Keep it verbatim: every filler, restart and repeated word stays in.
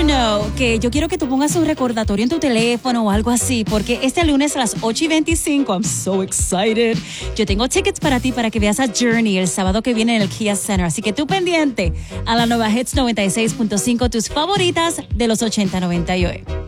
you know que yo quiero que tú pongas un recordatorio en tu teléfono o algo así, porque este lunes a las ocho y veinticinco, I'm so excited, yo tengo tickets para ti para que veas a Journey el sábado que viene en el Kia Center. Así que tú pendiente a la nueva Hits noventa y seis punto cinco, tus favoritas de los ochenta noventa y ocho.